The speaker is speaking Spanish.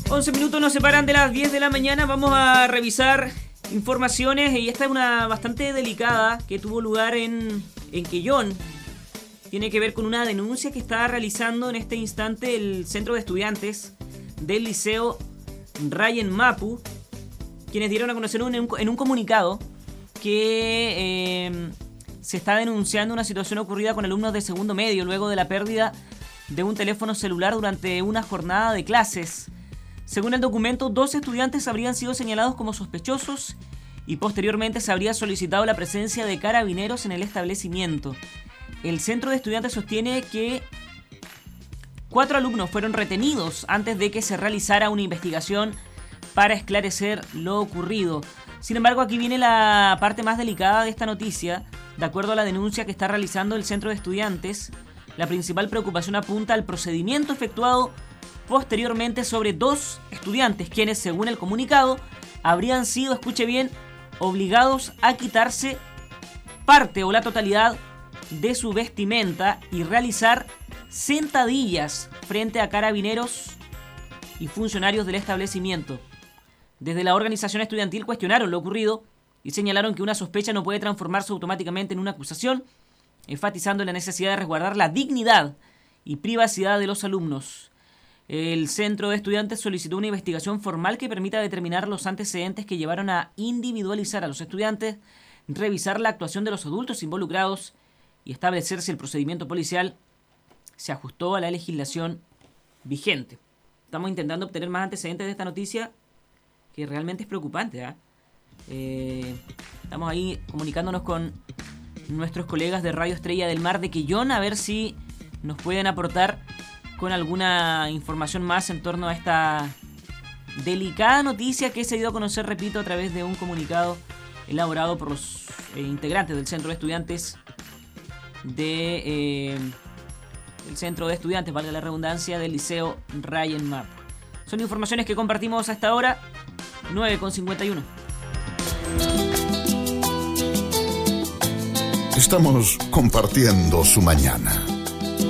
11 minutos nos separan de las 10 de la mañana. Vamos a revisar informaciones y esta es una bastante delicada que tuvo lugar en Quellón. Tiene que ver con una denuncia que está realizando en este instante el Centro de Estudiantes del Liceo Ryan Mapu, quienes dieron a conocer en un comunicado que se está denunciando una situación ocurrida con alumnos de segundo medio luego de la pérdida de un teléfono celular durante una jornada de clases. Según el documento, 2 estudiantes habrían sido señalados como sospechosos y posteriormente se habría solicitado la presencia de carabineros en el establecimiento. El centro de estudiantes sostiene que 4 alumnos fueron retenidos antes de que se realizara una investigación para esclarecer lo ocurrido. Sin embargo, aquí viene la parte más delicada de esta noticia. De acuerdo a la denuncia que está realizando el centro de estudiantes, la principal preocupación apunta al procedimiento efectuado posteriormente sobre 2 estudiantes, quienes, según el comunicado, habrían sido, escuche bien, obligados a quitarse parte o la totalidad de su vestimenta y realizar sentadillas frente a carabineros y funcionarios del establecimiento. Desde la organización estudiantil cuestionaron lo ocurrido y señalaron que una sospecha no puede transformarse automáticamente en una acusación, enfatizando la necesidad de resguardar la dignidad y privacidad de los alumnos. El centro de estudiantes solicitó una investigación formal que permita determinar los antecedentes que llevaron a individualizar a los estudiantes, revisar la actuación de los adultos involucrados y establecer si el procedimiento policial se ajustó a la legislación vigente. Estamos intentando obtener más antecedentes de esta noticia que realmente es preocupante, Estamos ahí comunicándonos con nuestros colegas de Radio Estrella del Mar de Quellón a ver si nos pueden aportar con alguna información más en torno a esta delicada noticia que se dio a conocer, repito, a través de un comunicado elaborado por los integrantes del Centro de Estudiantes el Centro de Estudiantes, valga la redundancia, del Liceo Ryan Mapu. Son informaciones que compartimos hasta ahora, 9:51. Estamos compartiendo su mañana.